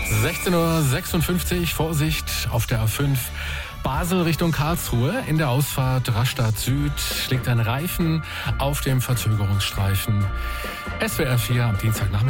16:56 Uhr, Vorsicht auf der A5 Basel Richtung Karlsruhe. In der Ausfahrt Rastatt Süd liegt ein Reifen auf dem Verzögerungsstreifen. SWR 4 am Dienstagnachmittag.